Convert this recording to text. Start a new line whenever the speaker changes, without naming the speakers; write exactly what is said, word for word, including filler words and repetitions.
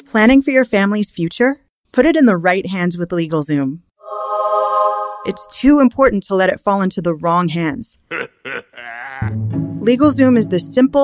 Planning for your family's future? Put it in the right hands with LegalZoom. It's too important to let it fall into the wrong hands. LegalZoom is the simple,